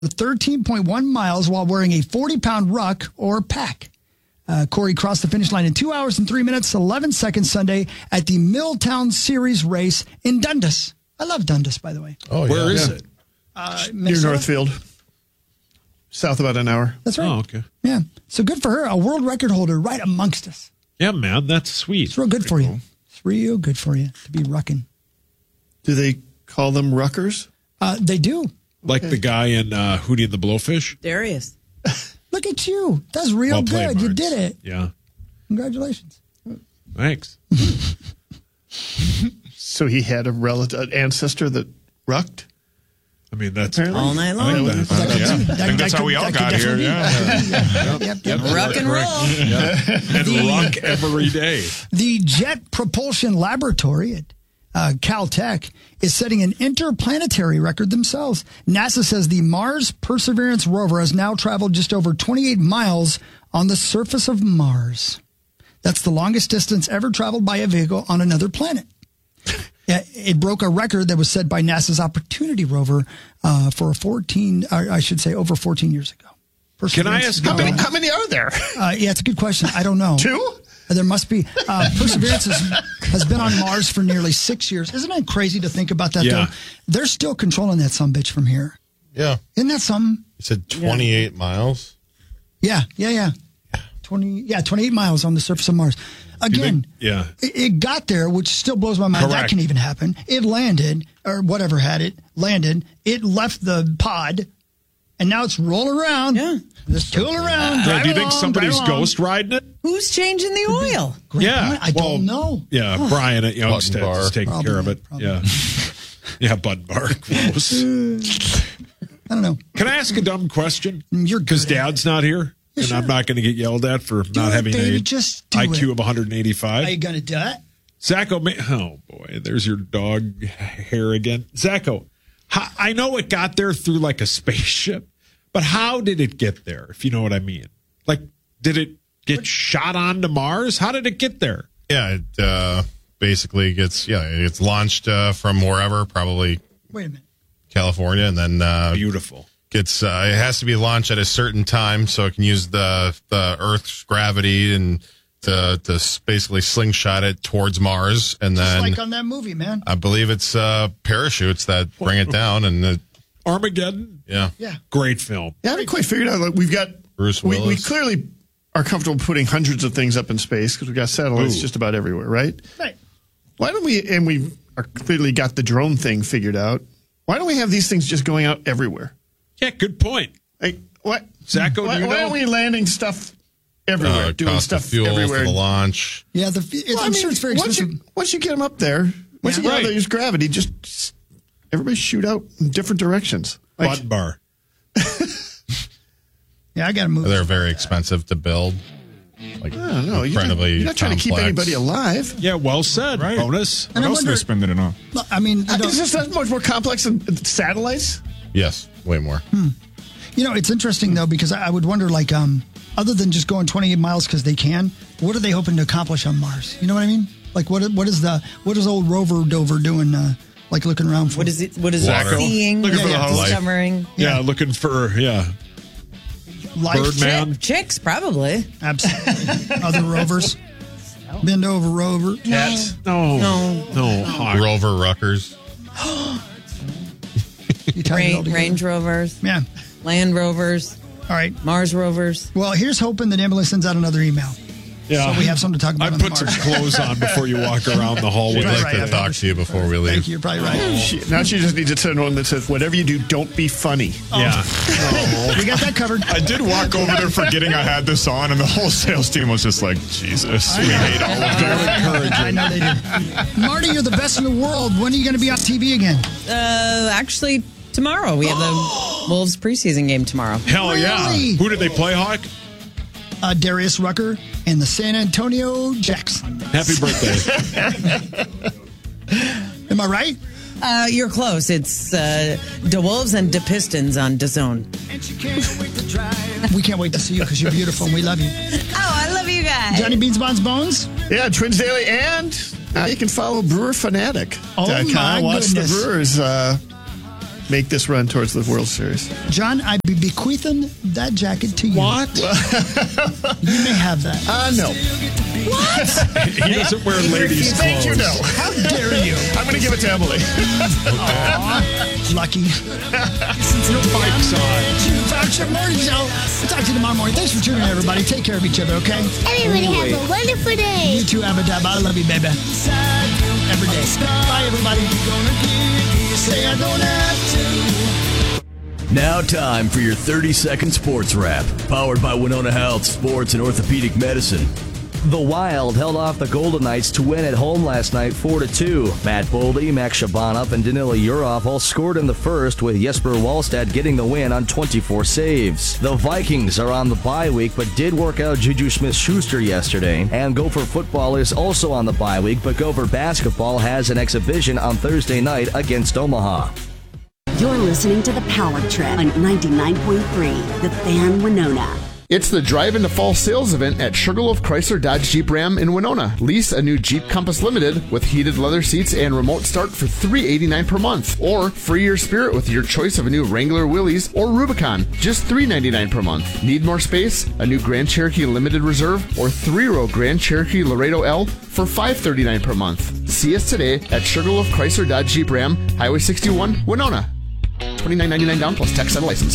13.1 miles while wearing a 40-pound ruck or pack. Corey crossed the finish line in 2 hours and 3 minutes, 11 seconds Sunday at the Milltown Series race in Dundas. I love Dundas, by the way. Oh, yeah. Where is it? Near Northfield. South about an hour. That's right. Oh, okay. Yeah. So good for her. A world record holder right amongst us. Yeah, man, that's sweet. It's real good for you. It's real good for you to be rucking. Do they call them ruckers? They do. Like the guy in Hootie and the Blowfish? Darius. Look at you. That's real Well good. played, You Martz. did it. Yeah. Congratulations. Thanks. So he had a relative, an ancestor that rucked? I mean, that's All night long. I think that's how we all got here. Yeah. Yep. Rock and roll. and rock every day. The Jet Propulsion Laboratory at Caltech is setting an interplanetary record themselves. NASA says the Mars Perseverance rover has now traveled just over 28 miles on the surface of Mars. That's the longest distance ever traveled by a vehicle on another planet. Yeah, it broke a record that was set by NASA's Opportunity rover for over 14 years ago. Can I ask How many are there? Yeah, it's a good question. I don't know. 2? There must be. Perseverance has been on Mars for nearly 6 years. Isn't that crazy to think about that, Yeah. though? They're still controlling that sumbitch from here. Yeah. Isn't that something? You said 28 miles? Yeah. 28 miles on the surface of Mars. Again, Yeah. it got there, which still blows my mind. That Correct. can even happen. It landed, or whatever had it, landed. It left the pod, and now it's rolling around. Yeah. Just tooling around. Do you think driving somebody's along. ghost riding it? Who's changing the oil? Great Yeah. point. I don't know. Yeah, Brian at Youngstead Button bar. is taking care of it. Probably. Yeah. Yeah, Button Bar. Gross. I don't know. Can I ask a dumb question? You're good Because at it. Dad's not here, Yeah, and sure. I'm not going to get yelled at for not it, having baby. a Just do IQ it. of 185. Are you going to do it? Zacho, oh boy, there's your dog hair again. Zacho, I know it got there through like a spaceship, but how did it get there, if you know what I mean? Like, did it get shot onto Mars? How did it get there? Yeah, it basically it's launched from wherever, probably Wait a minute. California, and then Beautiful. gets it has to be launched at a certain time so it can use the Earth's gravity and to basically slingshot it towards Mars, and Just then like on that movie, man. I believe it's parachutes that bring it down, and Armageddon? yeah, Great film. Yeah, I haven't quite figured out. Like, we've got Bruce we Willis. clearly are comfortable putting hundreds of things up in space because we've got satellites just about everywhere, right? Right. Why don't we? And we are clearly got the drone thing figured out. Why don't we have these things just going out everywhere? Yeah, good point. Like what? Zacho, Why, do you why know? aren't we landing stuff everywhere, doing cost stuff of fuel everywhere? for the launch. Yeah, Well, I'm sure it's very expensive. Once you get them up there, once you get out there, use gravity. Just everybody shoot out in different directions. Like, Button Bar. Yeah, I got to move. They're very expensive to build. Like, I don't know. incredibly You're not trying to keep complex. anybody alive. Yeah, well said. Right. Bonus. What else are they spending it on? I mean, you know, Is this that much more complex than satellites? Yes, way more. it's interesting though because I would wonder, like, other than just going 28 miles because they can, what are they hoping to accomplish on Mars? You know what I mean? Like, what is old Rover Dover doing? Like looking around for What is it? What is it Water. seeing? Looking for the host. Discovering? Yeah, looking for, life? Birdman. Chicks, probably. Absolutely. Other rovers. Bend over rover. Cats. No. Hawk. Rover Ruckers. You tied it all together. Range Rovers, Yeah. Land Rovers, All right. Mars Rovers. Well, here's hoping that Emily sends out another email. Yeah. So we have something to talk about I on put the some Mars. clothes on before you walk around the hallway. We'd like right, to I talk to you before we leave. Thank you. You're probably right. Now she just needs to send one that says, "Whatever you do, don't be funny." Yeah. We got that covered. I did walk over there forgetting I had this on, and the whole sales team was just like, Jesus, we hate all of them. I know they do. Marty, you're the best in the world. When are you going to be on TV again? Actually, tomorrow. We have the Wolves preseason game tomorrow. Hell yeah. Really? Who did they play, Hawk? Darius Rucker and the San Antonio Jacks. Happy birthday. Am I right? You're close. It's the Wolves and the Pistons on DAZN. We can't wait to see you because you're beautiful and we love you. Oh, I love you guys. Johnny Beans, Bonds, Bones. Yeah, Twins Daily, and now you can follow Brewer Fanatic. Oh, my Watch goodness. the Brewers make this run towards the World Series. John, I'd be bequeathing that jacket to you. What? You may have that. No. What? He doesn't wear ladies' clothes. Thank you, no. How dare you? I'm going to give it to Emily. Aw, lucky. No bikes on. Fox Morning Show. We'll talk to you tomorrow morning. Thanks for tuning in, everybody. Take care of each other, okay? Everybody have a wonderful day. You too, Abadab. I love you, baby. Every day. Bye, everybody. Say I don't have to. Now time for your 30-second sports wrap. Powered by Winona Health Sports and Orthopedic Medicine. The Wild held off the Golden Knights to win at home last night 4-2. Matt Boldy, Max Shabanov, and Danila Yurov all scored in the first, with Jesper Wallstedt getting the win on 24 saves. The Vikings are on the bye week but did work out Juju Smith-Schuster yesterday. And Gopher football is also on the bye week, but Gopher basketball has an exhibition on Thursday night against Omaha. You're listening to The Power Trip on 99.3, The Fan Winona. It's the Drive into Fall sales event at Sugarloaf Chrysler Dodge Jeep Ram in Winona. Lease a new Jeep Compass Limited with heated leather seats and remote start for $389 per month. Or free your spirit with your choice of a new Wrangler Willys or Rubicon, just $399 per month. Need more space? A new Grand Cherokee Limited Reserve or 3-row Grand Cherokee Laredo L for $539 per month. See us today at Sugarloaf Chrysler Dodge Jeep Ram, Highway 61, Winona. $29.99 down plus tax and license.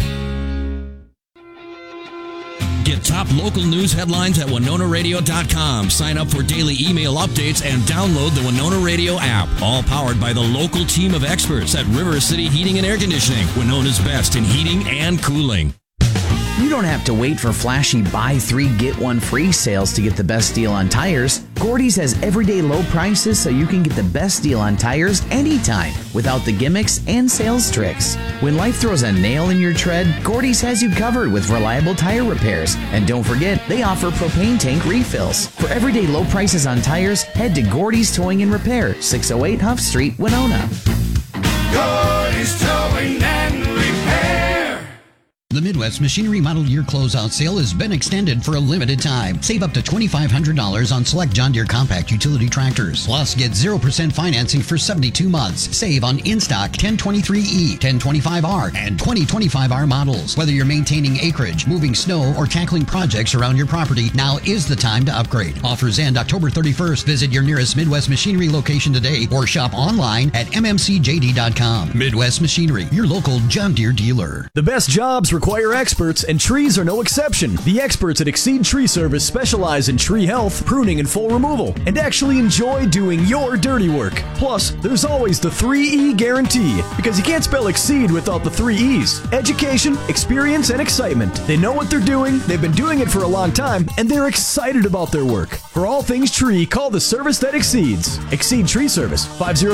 Get top local news headlines at WinonaRadio.com. Sign up for daily email updates and download the Winona Radio app. All powered by the local team of experts at River City Heating and Air Conditioning, Winona's best in heating and cooling. You don't have to wait for flashy buy 3 get 1 free sales to get the best deal on tires. Gordy's has everyday low prices so you can get the best deal on tires anytime without the gimmicks and sales tricks. When life throws a nail in your tread, Gordy's has you covered with reliable tire repairs. And don't forget, they offer propane tank refills. For everyday low prices on tires, head to Gordy's Towing and Repair, 608 Huff Street, Winona. Gordy's Towing and Repair. The Midwest Machinery Model Year Closeout Sale has been extended for a limited time. Save up to $2,500 on select John Deere compact utility tractors. Plus, get 0% financing for 72 months. Save on in-stock 1023E, 1025R, and 2025R models. Whether you're maintaining acreage, moving snow, or tackling projects around your property, now is the time to upgrade. Offers end October 31st. Visit your nearest Midwest Machinery location today or shop online at mmcjd.com. Midwest Machinery, your local John Deere dealer. The best jobs require experts, and trees are no exception. The experts at Exceed Tree Service specialize in tree health, pruning, and full removal, and actually enjoy doing your dirty work. Plus, there's always the 3E guarantee, because you can't spell Exceed without the 3 E's. Education, experience, and excitement. They know what they're doing, they've been doing it for a long time, and they're excited about their work. For all things tree, call the service that exceeds. Exceed Tree Service,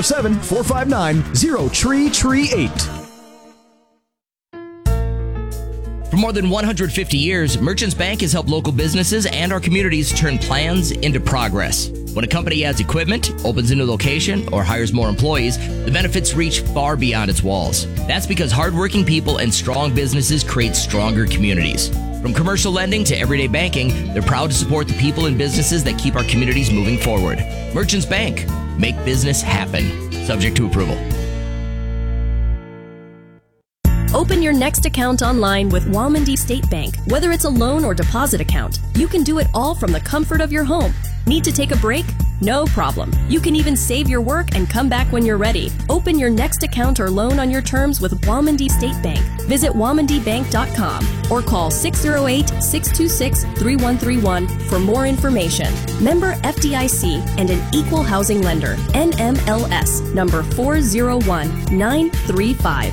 507-459-0TREE38. For more than 150 years, Merchants Bank has helped local businesses and our communities turn plans into progress. When a company adds equipment, opens a new location, or hires more employees, the benefits reach far beyond its walls. That's because hardworking people and strong businesses create stronger communities. From commercial lending to everyday banking, they're proud to support the people and businesses that keep our communities moving forward. Merchants Bank. Make business happen. Subject to approval. Open your next account online with Walmondie State Bank. Whether it's a loan or deposit account, you can do it all from the comfort of your home. Need to take a break? No problem. You can even save your work and come back when you're ready. Open your next account or loan on your terms with Walmondie State Bank. Visit walmondiebank.com or call 608-626-3131 for more information. Member FDIC and an equal housing lender. NMLS number 401935.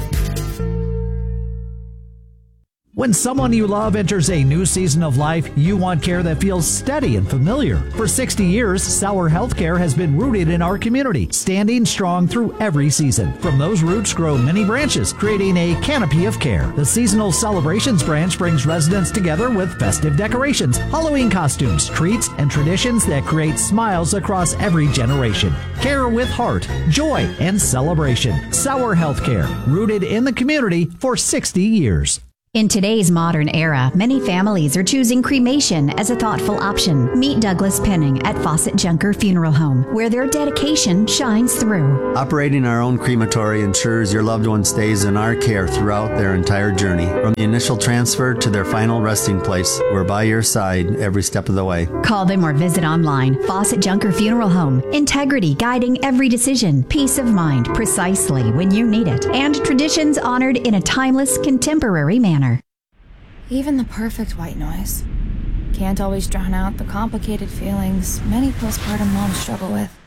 When someone you love enters a new season of life, you want care that feels steady and familiar. For 60 years, Sauer Healthcare has been rooted in our community, standing strong through every season. From those roots grow many branches, creating a canopy of care. The Seasonal Celebrations branch brings residents together with festive decorations, Halloween costumes, treats, and traditions that create smiles across every generation. Care with heart, joy, and celebration. Sauer Healthcare, rooted in the community for 60 years. In today's modern era, many families are choosing cremation as a thoughtful option. Meet Douglas Penning at Fawcett Junker Funeral Home, where their dedication shines through. Operating our own crematory ensures your loved one stays in our care throughout their entire journey. From the initial transfer to their final resting place, we're by your side every step of the way. Call them or visit online. Fawcett Junker Funeral Home. Integrity guiding every decision. Peace of mind precisely when you need it. And traditions honored in a timeless, contemporary manner. Even the perfect white noise can't always drown out the complicated feelings many postpartum moms struggle with.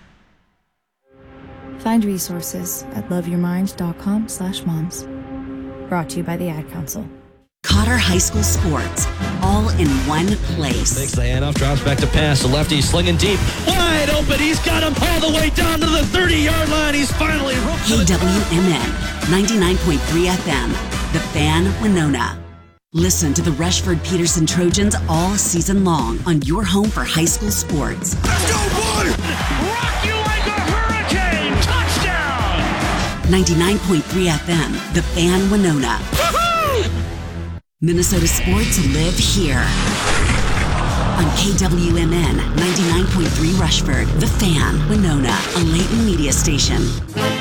Find resources at loveyourmind.com/moms. Brought to you by the Ad Council. Cotter High School sports, all in one place. Takes the handoff, drops back to pass. The lefty slinging deep, wide open. He's got him all the way down to the 30-yard line. He's finally roped. KWMN 99.3 FM, The Fan, Winona. Listen to the Rushford Peterson Trojans all season long on your home for high school sports. Let's go, boy! Rock you like a hurricane! Touchdown! 99.3 FM, The Fan, Winona. Woo-hoo! Minnesota sports live here. On KWMN 99.3 Rushford, The Fan, Winona, a Layton media station.